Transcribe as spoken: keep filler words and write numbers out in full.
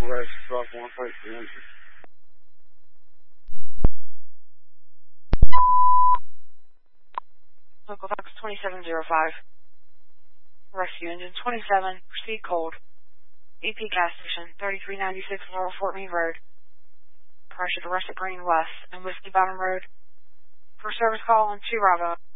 West, drop one plate for entry. Local Fox twenty-seven oh five. Rescue Engine twenty-seven, proceed cold. E P gas station, thirty-three ninety-six Laurel Fort Meade Road. Pressure to Russet Green West and Whiskey Bottom Road. For service call on two Bravo.